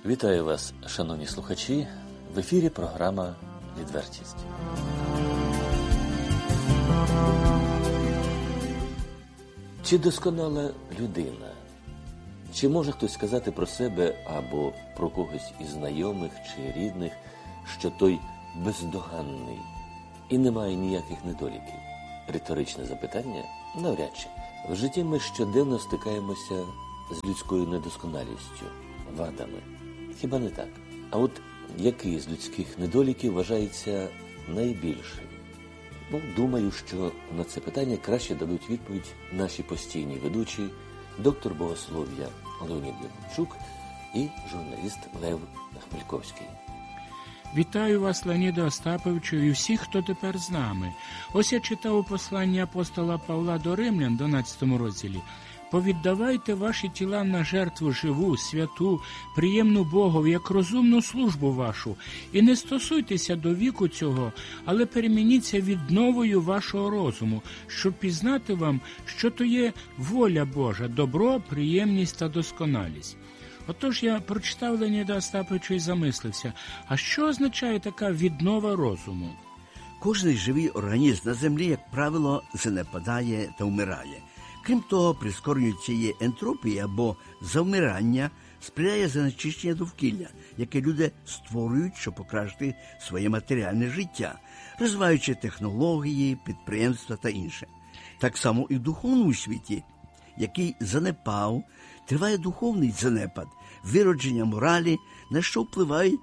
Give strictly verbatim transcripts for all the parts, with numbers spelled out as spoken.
Вітаю вас, шановні слухачі. В ефірі програма «Відвертість». Чи досконала людина? Чи може хтось сказати про себе або про когось із знайомих чи рідних, що той бездоганний і не має ніяких недоліків? Риторичне запитання? Навряд чи. В житті ми щоденно стикаємося з людською недосконалістю, вадами. Хіба не так? А от який з людських недоліків вважається найбільшим? Ну, думаю, що на це питання краще дадуть відповідь наші постійні ведучі, доктор богослов'я Леонід Якубчук і журналіст Лев Хмельковський. Вітаю вас, Леоніде Остаповичу, і всіх, хто тепер з нами. Ось я читав у посланні апостола Павла до Римлян, дванадцятому розділі. «Повіддавайте ваші тіла на жертву живу, святу, приємну Богові, як розумну службу вашу, і не стосуйтеся до віку цього, але перемініться відновою вашого розуму, щоб пізнати вам, що то є воля Божа, добро, приємність та досконалість». Отож я прочитав Леоніда Остаповича і замислився, а що означає така віднова розуму? Кожний живий організм на землі, як правило, занепадає та вмирає. Крім того, прискоренню цієї ентропії або завмирання сприяє занечищення довкілля, яке люди створюють, щоб покращити своє матеріальне життя, розвиваючи технології, підприємства та інше. Так само і в духовному світі, який занепав, триває духовний занепад, виродження моралі, на що впливають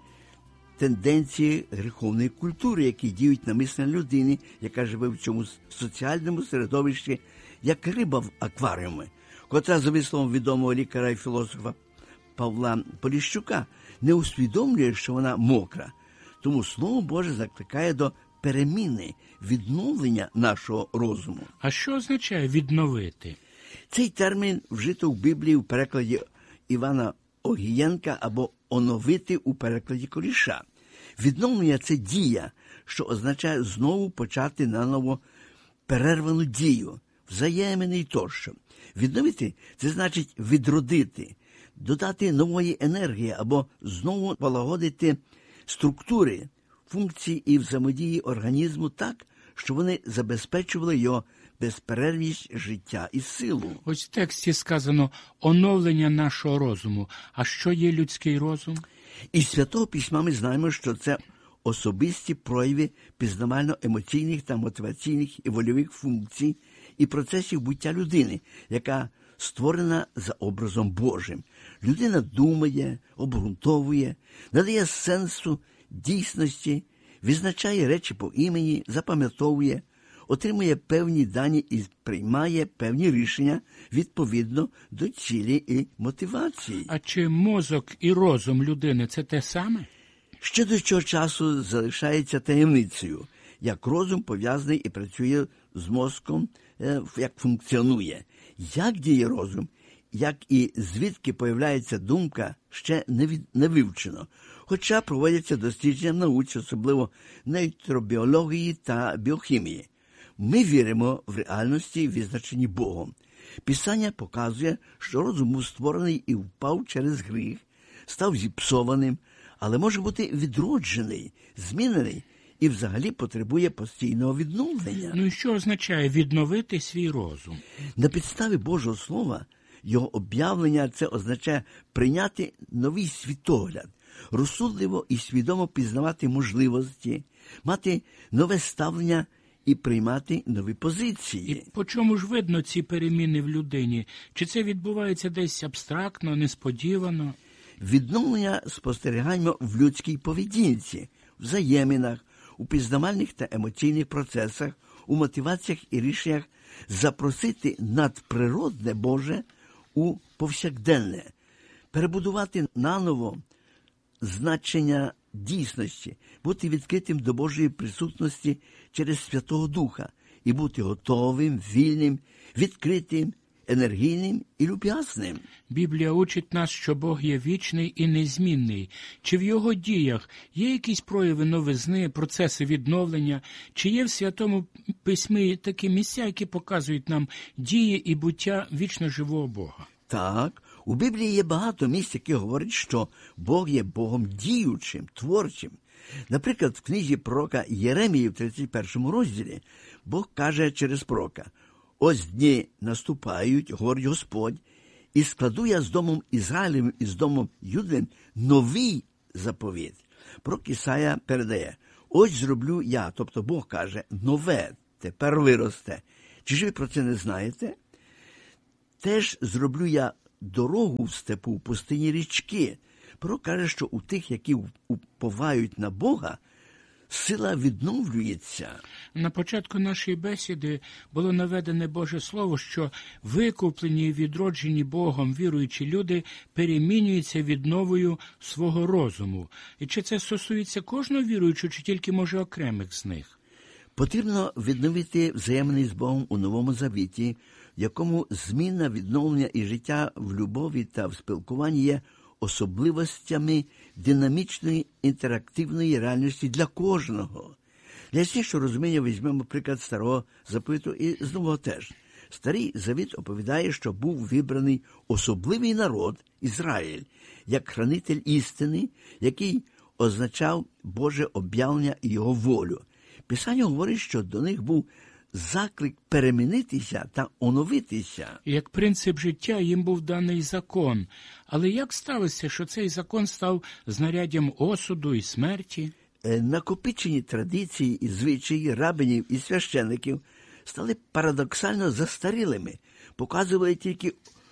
тенденції гріховної культури, які діють на мислення людини, яка живе в цьому соціальному середовищі, як риба в акваріумі, котра, за висловом відомого лікаря і філософа Павла Поліщука, не усвідомлює, що вона мокра. Тому Слово Боже закликає до переміни, відновлення нашого розуму. А що означає «відновити»? Цей термін вжито в Біблії в перекладі Івана Огієнка або «оновити» у перекладі Коріша. Відновлення – це дія, що означає знову почати наново перервану дію, взаємини й тощо. Відновити – це значить відродити, додати нової енергії або знову полагодити структури, функції і взаємодії організму так, щоб вони забезпечували його безперервність життя і силу. Ось в тексті сказано «оновлення нашого розуму». А що є людський розум? Із Святого Письма ми знаємо, що це особисті прояви пізнавально-емоційних та мотиваційних і вольових функцій і процесів буття людини, яка створена за образом Божим. Людина думає, обґрунтовує, надає сенсу дійсності, відзначає речі по імені, запам'ятовує, отримує певні дані і приймає певні рішення відповідно до цілі і мотивації. А чи мозок і розум людини – це те саме? Ще до цього часу залишається таємницею, як розум пов'язаний і працює з мозком, як функціонує. Як діє розум, як і звідки появляється думка, ще не, від... не вивчено. Хоча проводяться дослідження в науці, особливо нейробіології та біохімії. Ми віримо в реальності, визначені Богом. Писання показує, що розум був створений і впав через гріх, став зіпсованим, але може бути відроджений, змінений і взагалі потребує постійного відновлення. Ну і що означає відновити свій розум? На підставі Божого Слова, його об'явлення, це означає прийняти новий світогляд, розсудливо і свідомо пізнавати можливості, мати нове ставлення і приймати нові позиції. І по чому ж видно ці переміни в людині? Чи це відбувається десь абстрактно, несподівано? Відновлення спостерігаємо в людській поведінці, взаєминах, у пізнавальних та емоційних процесах, у мотиваціях і рішеннях запросити надприродне Боже у повсякденне, перебудувати наново значення дійсності, бути відкритим до Божої присутності через Святого Духа і бути готовим, вільним, відкритим, енергійним і люб'язним. Біблія учить нас, що Бог є вічний і незмінний. Чи в його діях є якісь прояви новизни, процеси відновлення? Чи є в Святому Письмі такі місця, які показують нам дії і буття вічно живого Бога? Так, У Біблії є багато місць, які говорять, що Бог є Богом діючим, творчим. Наприклад, в книзі пророка Єремії в тридцять першому розділі Бог каже через пророка: «Ось дні наступають, говорить Господь, і складу я з домом Ізраїлем і з домом Юдиним новий заповіт». Пророк Ісая передає: «Ось зроблю я», тобто Бог каже, нове, тепер виросте. Чи ж ви про це не знаєте? «Теж зроблю я дорогу в степу, в пустині річки». Пророк каже, що у тих, які уповають на Бога, сила відновлюється. На початку нашої бесіди було наведене Боже Слово, що викуплені і відроджені Богом віруючі люди перемінюються відновою свого розуму. І чи це стосується кожного віруючого, чи тільки, може, окремих з них? Потрібно відновити взаємини з Богом у Новому Завіті, в якому зміна, відновлення і життя в любові та в спілкуванні є особливостями динамічної інтерактивної реальності для кожного. Для яснішого розуміння візьмемо приклад Старого Заповіту і з Нового теж. Старий Завіт оповідає, що був вибраний особливий народ – Ізраїль, як хранитель істини, який означав Боже об'явлення і його волю. Писання говорить, що до них був заклик перемінитися та оновитися. Як принцип життя їм був даний закон. Але як сталося, що цей закон став знаряддям осуду і смерті? Накопичені традиції і звичаї рабинів і священиків стали парадоксально застарілими, показували тільки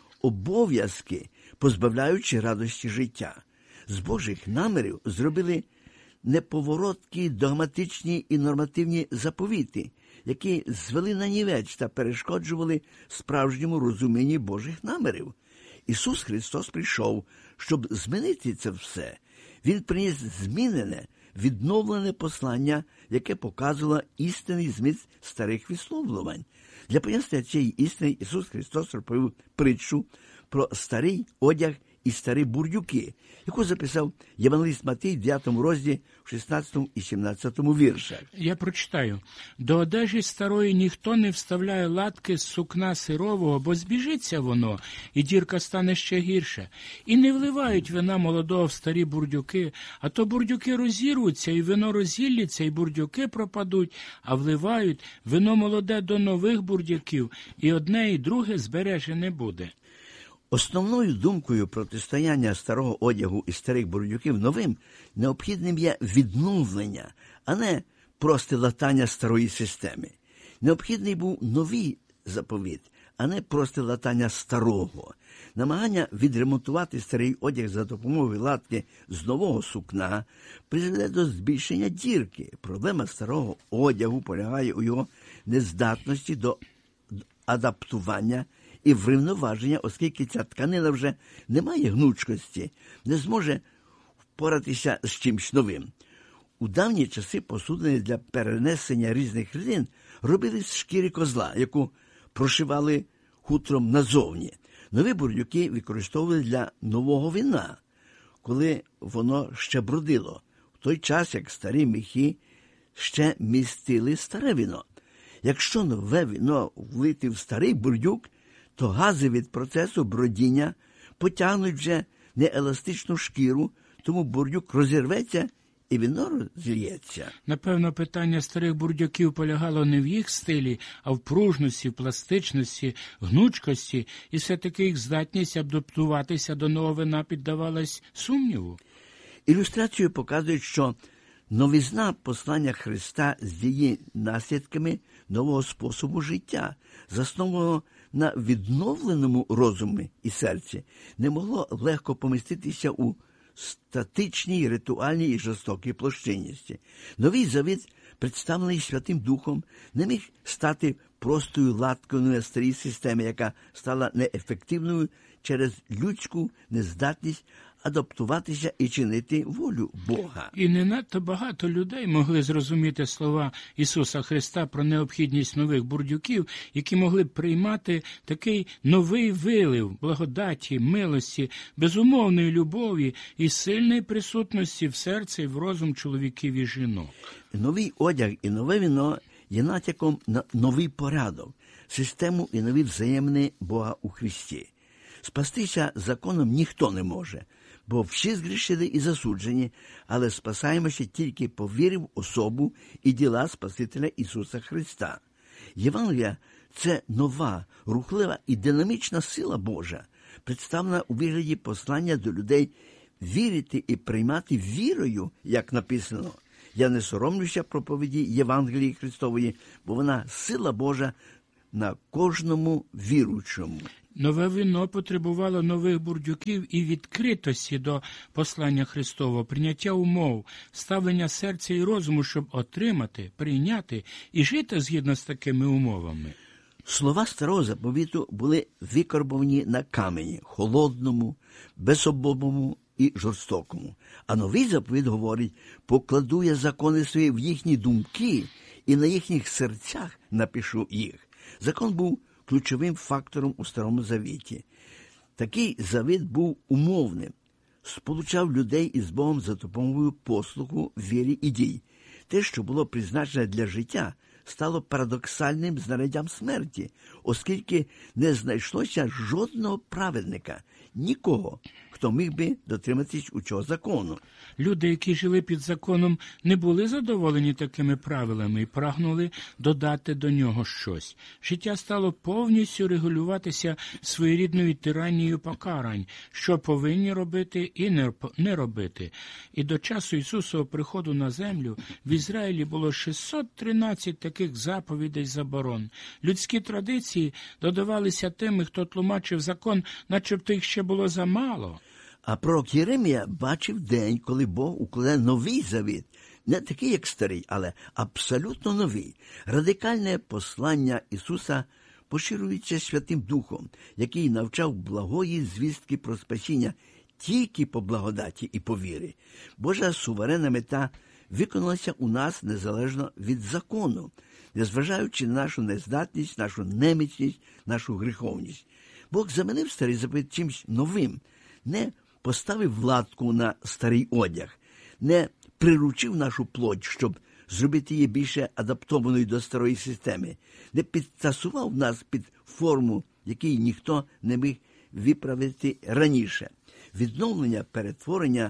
обов'язки, позбавляючи радості життя. З Божих намірів зробили неповороткі, догматичні і нормативні заповіти, які звели на нівець та перешкоджували справжньому розумінні Божих намірів. Ісус Христос прийшов, щоб змінити це все. Він приніс змінене, відновлене послання, яке показувало істинний зміст старих висловлювань. Для пояснення цієї істини Ісус Христос розповів притчу про старий одяг і старі бурдюки, яку записав євангелист Матвій в дев'ятому розділі, в шістнадцятому і сімнадцятому віршах. Я прочитаю. «До одежі старої ніхто не вставляє латки з сукна сирового, бо збіжиться воно, і дірка стане ще гірше. І не вливають вина молодого в старі бурдюки, а то бурдюки розірвуться, і вино розілляться, і бурдюки пропадуть, а вливають вино молоде до нових бурдюків, і одне, і друге збереже не буде». Основною думкою протистояння старого одягу і старих бурдюків новим необхідним є відновлення, а не просте латання старої системи. Необхідний був новий заповіт, а не просте латання старого. Намагання відремонтувати старий одяг за допомогою латки з нового сукна призведе до збільшення дірки. Проблема старого одягу полягає у його нездатності до адаптування і врівноваження, оскільки ця тканина вже не має гнучкості, не зможе впоратися з чимсь новим. У давні часи посудини для перенесення різних рідин робили з шкіри козла, яку прошивали хутром назовні. Нові бурдюки використовували для нового вина, коли воно ще брудило, в той час, як старі міхи ще містили старе вино. Якщо нове вино влити в старий бурдюк, то гази від процесу бродіння потягнуть вже нееластичну шкіру, тому бурдюк розірветься і вино розліється. Напевно, питання старих бурдюків полягало не в їх стилі, а в пружності, пластичності, гнучкості, і все-таки їх здатність адаптуватися до нового вина піддавалась сумніву. Ілюстрацією показують, що новизна послання Христа з її наслідками нового способу життя, заснованого на відновленому розумі і серці, не могло легко поміститися у статичній, ритуальній і жорстокій площинності. Новий завіт, представлений Святим Духом, не міг стати простою латкою на старій системі, яка стала неефективною через людську нездатність адаптуватися і чинити волю Бога. І не надто багато людей могли зрозуміти слова Ісуса Христа про необхідність нових бурдюків, які могли б приймати такий новий вилив благодаті, милості, безумовної любові і сильної присутності в серці і в розум чоловіків і жінок. Новий одяг і нове вино є натяком на новий порядок, систему і нові взаємини Бога у Христі. Спастися законом ніхто не може, бо всі згрішили і засуджені, але спасаємося тільки по вірі в особу і діла Спасителя Ісуса Христа. Євангелія – це нова, рухлива і динамічна сила Божа, представлена у вигляді послання до людей вірити і приймати вірою, як написано. Я не соромлюся проповіді Євангелії Христової, бо вона сила Божа на кожному віруючому. Нове вино потребувало нових бурдюків і відкритості до послання Христового, прийняття умов, ставлення серця і розуму, щоб отримати, прийняти і жити згідно з такими умовами. Слова Старого Заповіту були викарбовані на камені, холодному, безобобому і жорстокому. А Новий Заповіт говорить, покладу я закони свої в їхні думки і на їхніх серцях напишу їх. Закон був ключовим фактором у Старому Завіті. Такий завіт був умовним, сполучав людей із Богом за допомогою послуху, віри і дій. Те, що було призначене для життя, стало парадоксальним знаряддям смерті, оскільки не знайшлося жодного праведника, нікого, хто міг би дотриматись у цього закону. Люди, які жили під законом, не були задоволені такими правилами і прагнули додати до нього щось. Життя стало повністю регулюватися своєрідною тиранією покарань, що повинні робити і не робити. І до часу Ісусового приходу на землю в Ізраїлі було шістсот тринадцять таких заповідей заборон. Людські традиції додавалися тими, хто тлумачив закон, начебто їх ще було замало. А пророк Єремія бачив день, коли Бог укладе новий завіт, не такий, як старий, але абсолютно новий. Радикальне послання Ісуса поширюється Святим Духом, який навчав благої звістки про спасіння тільки по благодаті і по вірі. Божа суверенна мета виконалася у нас незалежно від закону, незважаючи на нашу нездатність, нашу немічність, нашу гріховність. Бог замінив старий завіт чимось новим, не поставив латку на старий одяг, не приручив нашу плоть, щоб зробити її більше адаптованою до старої системи, не підтасував нас під форму, який ніхто не міг виправити раніше. Відновлення, перетворення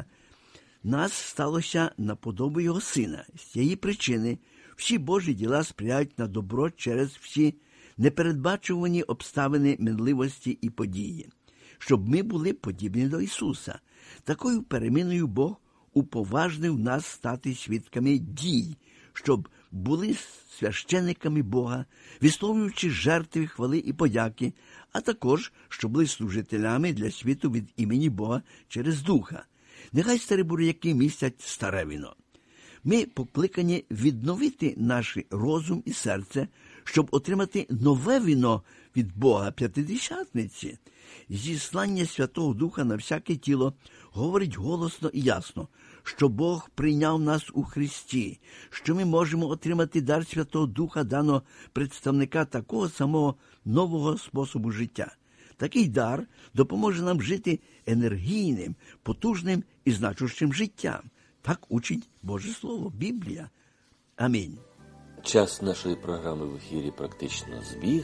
нас сталося на подобу Його Сина. З цієї причини всі Божі діла сприяють на добро через всі непередбачувані обставини минливості і події, щоб ми були подібні до Ісуса. Такою переміною Бог уповажнив нас стати свідками дій, щоб були священниками Бога, висловлюючи жертви, хвали і подяки, а також, щоб були служителями для світу від імені Бога через Духа. Нехай старі буряки містять старе вино. Ми покликані відновити наш розум і серце, щоб отримати нове вино від Бога П'ятидесятниці. Зіслання Святого Духа на всяке тіло говорить голосно і ясно, що Бог прийняв нас у Христі, що ми можемо отримати дар Святого Духа, дано представника такого самого нового способу життя. Такий дар допоможе нам жити енергійним, потужним і значущим життям. Так учить Боже Слово, Біблія. Амінь. Час нашої програми в ефірі практично збіг.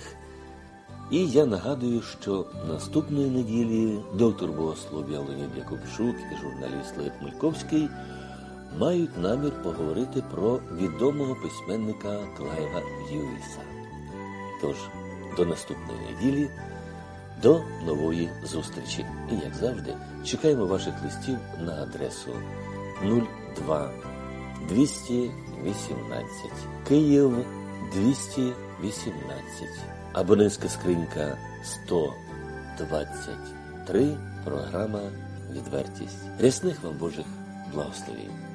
І я нагадую, що наступної неділі доктор богослов'я Леонід Якубчук і журналіст Лев Мильковський мають намір поговорити про відомого письменника Клайва Льюіса. Тож, до наступної неділі, до нової зустрічі. І, як завжди, чекаємо ваших листів на адресу нуль два двісті вісімнадцять Київ двісті вісімнадцять. Абонентська скринька сто двадцять три, програма «Відвертість». Рясних вам Божих благословень.